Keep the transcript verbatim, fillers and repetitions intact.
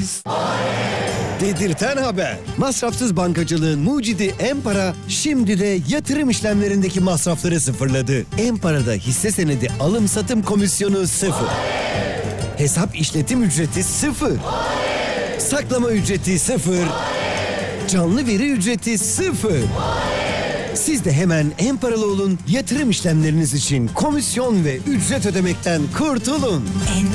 biz. Dedirten haber. Masrafsız bankacılığın mucidi Empara şimdi de yatırım işlemlerindeki masrafları sıfırladı. Empara'da hisse senedi alım satım komisyonu sıfır. Hesap işletim ücreti sıfır. Saklama ücreti sıfır. Canlı veri ücreti sıfır. Siz de hemen Emparalı olun, yatırım işlemleriniz için komisyon ve ücret ödemekten kurtulun.